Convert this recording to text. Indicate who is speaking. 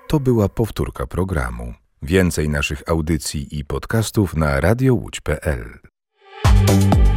Speaker 1: To była powtórka programu. Więcej naszych audycji i podcastów na radiołódź.pl.